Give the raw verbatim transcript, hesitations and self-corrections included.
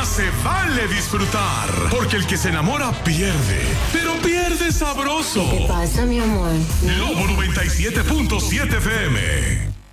más se vale disfrutar. Porque el que se enamora pierde. Pero pierde sabroso. ¿Qué pasa, mi amor? Lobo noventa y siete punto siete F M.